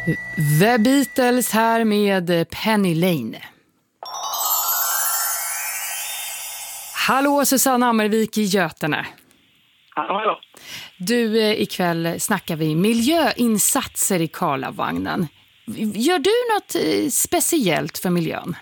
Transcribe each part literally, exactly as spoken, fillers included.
The Beatles här med Penny Lane. Hallå, Susanne Ammervik i Götene. Hallå, hallå. Du, ikväll snackar vi miljöinsatser i Karlavagnen. Gör du något speciellt för miljön?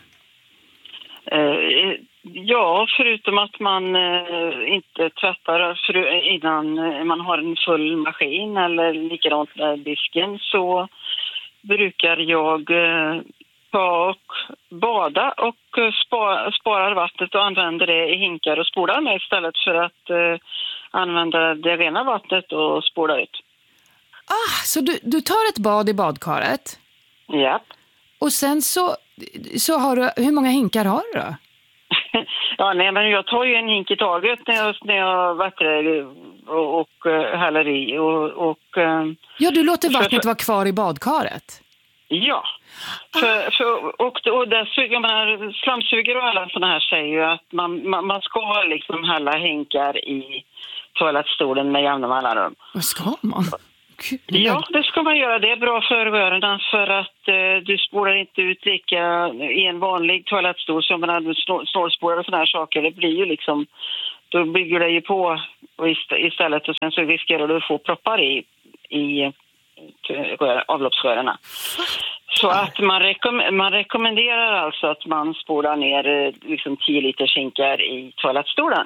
Eh, ja, förutom att man eh, inte tvättar för, innan man har en full maskin eller likadant med disken, så brukar jag eh, ta och bada och eh, spa, sparar vattnet och använder det i hinkar och spolar med istället för att eh, använda det rena vattnet och spola ut. Ah, så du, du tar ett bad i badkaret? Ja. Och sen så, så har du, hur många hinkar har du då? Ja, nej, men jag tar ju en hink i taget när jag, när jag vattnar och, och uh, häller i. Och, och, uh, ja, du låter för, vattnet för, vara kvar i badkaret? Ja. För, för, och och där, jag menar, slamsugare och alla sådana här säger ju att man, man, man ska liksom hälla hinkar i toalettstolen med jämna mellanrum. Vad ska man? Gud. Ja, det ska man göra. Det är bra för rörerna för att eh, du spolar inte ut lika i en vanlig toalettstol som man snålspolar och sådana här saker. Det blir ju liksom, då bygger det ju på och istället och sen så riskerar du att få proppar i, i rör, avloppsrörerna. Så att man, rekom- man rekommenderar alltså att man spolar ner liksom tio liter hinkar i toalettstolen.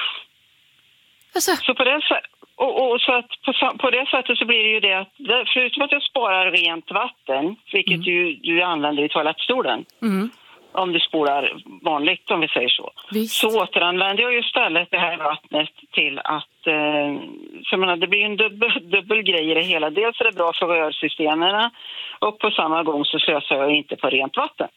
Alltså. Så på det sättet. Och, och så att på, på det sättet så blir det ju det att förutom att jag sparar rent vatten, vilket mm. du, du använder i toalettstolen, mm. om du spolar vanligt om vi säger så, Visst. Så återanvänder jag ju istället det här vattnet till att, eh, så menar, det blir en dubbel, dubbel grej i det hela. Dels är det bra för rörsystemen och på samma gång så slösar jag inte på rent vatten.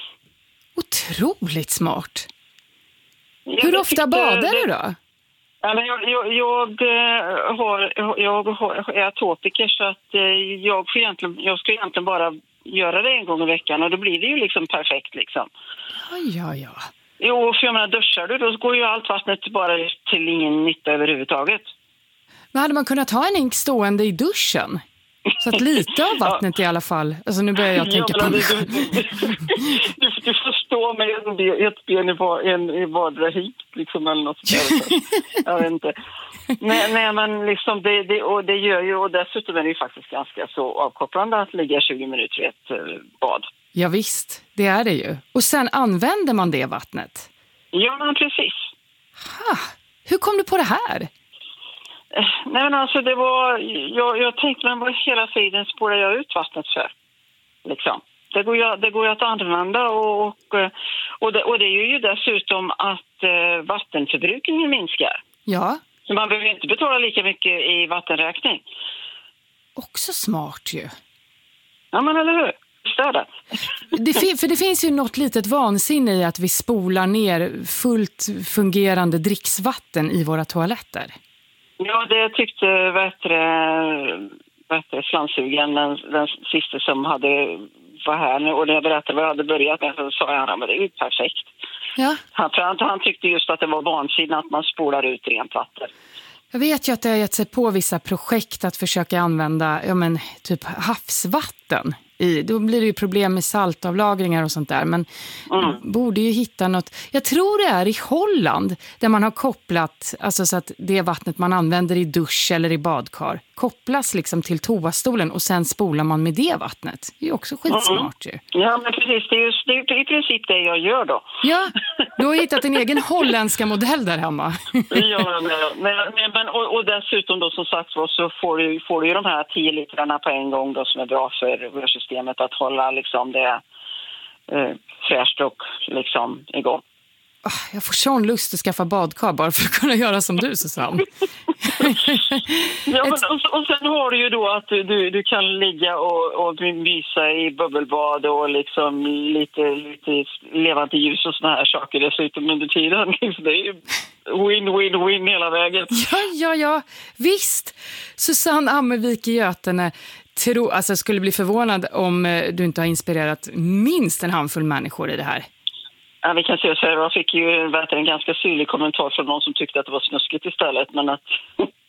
Otroligt smart. Ja, Hur ofta tyckte, badar det, du då? Jag, jag, jag, har, jag har, är atopiker så att jag, får egentligen, jag ska egentligen bara göra det en gång i veckan och då blir det ju liksom perfekt liksom. Ja, ja, ja. Jo, för jag menar, duschar du då går ju allt vattnet bara till ingen nytta överhuvudtaget. Men hade man kunnat ha en hink stående i duschen? Så att lite av vattnet ja. I alla fall. Alltså nu börjar jag tänka ja, på mig själv. Du, du, du får stå med ett ben i, en, i vardera hink liksom eller något sådär. Jag vet inte. Nej, nej men liksom det, det, och det gör ju, och dessutom är det ju faktiskt ganska så avkopplande att ligga tjugo minuter i ett uh, bad. Ja visst, det är det ju. Och sen använder man det vattnet? Ja, men precis. Ha, hur kom du på det här? Nej men alltså det var, jag, jag tänkte men vad hela tiden spårar jag ut vattnet för, liksom. Det går ju, det går ju att använda och, och, och, det, och det är ju dessutom att eh, vattenförbrukningen minskar. Ja. Så man behöver inte betala lika mycket i vattenräkning. Också smart ju. Ja men eller hur? Stödet. Det fin- för det finns ju något litet vansinne i att vi spolar ner fullt fungerande dricksvatten i våra toaletter. Ja, det tyckte bättre slamsugaren, den, den sista som hade var här nu. Och när jag berättade vad jag hade börjat med så sa jag att det är ju perfekt. Ja. Han, han, han tyckte just att det var vansinnigt att man spolar ut rent vatten. Jag vet ju att det har gett sig på vissa projekt att försöka använda ja, men, typ havsvatten. I, då blir det ju problem med saltavlagringar och sånt där. Men mm. borde ju hitta något. Jag tror det är i Holland där man har kopplat, alltså så att det vattnet man använder i dusch eller i badkar kopplas liksom till toastolen och sen spolar man med det vattnet. Det är ju också skitsmart ju. Mm. Ja, men precis. Det är, just, det är i princip det jag gör då. Ja, du har hittat en egen holländska modell där hemma. Ja, men, men, men, och, och dessutom då som sagt så får du, får du ju de här tio litrarna på en gång då som är bra för rörsystemet att hålla liksom det eh, fräscht och liksom igång. Jag får sån lust att skaffa badkar bara för att kunna göra som du, Susanne. Ja, men, och, och sen har du ju då att du, du kan ligga och, och mysa i bubbelbad och liksom lite, lite levande ljus och såna här saker dessutom under tiden. Det är ju win, win, win hela vägen. Ja, ja, ja. Visst. Susanne Ammervik i Götene tro, alltså, skulle bli förvånad om du inte har inspirerat minst en handfull människor i det här. Ja, vi kan se så här. Jag fick ju en ganska syrlig kommentar från någon som tyckte att det var snuskigt istället. Men att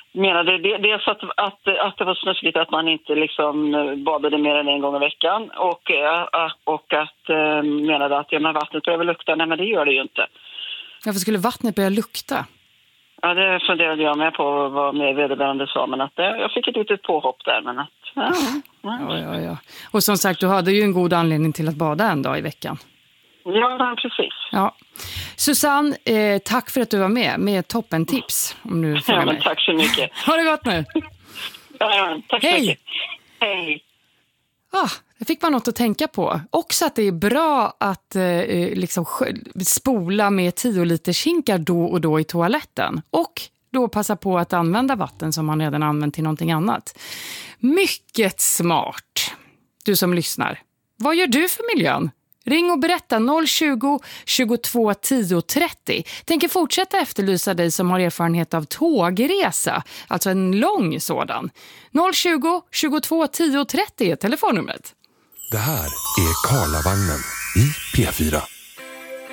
menade det, dels att, att, att det var snuskigt att man inte liksom badade mer än en gång i veckan och, och att menade att ja, men vattnet börjar lukta. Nej, men det gör det ju inte. Varför skulle vattnet börja lukta? Ja, det funderade jag med på vad med vederbörande sa, men att det, jag fick ett litet påhopp där. Men att, ja, ja. Ja, ja, ja. Och som sagt, du hade ju en god anledning till att bada en dag i veckan. Ja, precis. Ja. Susanne, eh, tack för att du var med med toppentips. Om du ja, men mig. tack så mycket. Ha det gott nu. Ja, ja, tack Hej. så mycket. Hej. Ah, det fick man något att tänka på. Också att det är bra att eh, liksom spola med tio liters hinkar då och då i toaletten. Och då passa på att använda vatten som man redan använt till någonting annat. Mycket smart. Du som lyssnar. Vad gör du för miljön? Ring och berätta noll tjugo, tjugotvå, tio, trettio. Tänker fortsätta efterlysa dig som har erfarenhet av tågresa. Alltså en lång sådan. noll tjugo, tjugotvå, tio, trettio är telefonnumret. Det här är Karlavagnen i P fyra.